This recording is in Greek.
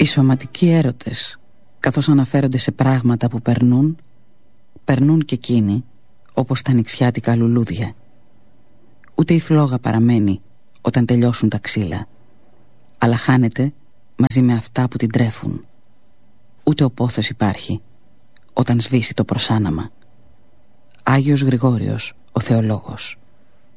Οι σωματικοί έρωτες, καθώς αναφέρονται σε πράγματα που περνούν και εκείνοι, όπως τα νηξιάτικα λουλούδια. Ούτε η φλόγα παραμένει όταν τελειώσουν τα ξύλα, αλλά χάνεται μαζί με αυτά που την τρέφουν. Ούτε ο πόθος υπάρχει όταν σβήσει το προσάναμα. Άγιος Γρηγόριος, ο θεολόγος.